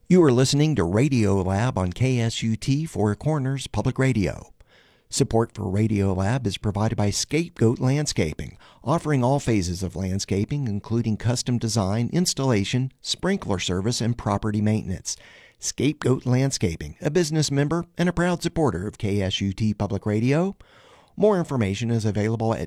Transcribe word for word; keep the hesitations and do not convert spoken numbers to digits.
You are listening to Radio Lab on K S U T Four Corners Public Radio. Support for Radio Lab is provided by Scapegoat Landscaping, offering all phases of landscaping, including custom design, installation, sprinkler service, and property maintenance. Scapegoat Landscaping, a business member and a proud supporter of K S U T Public Radio. More information is available at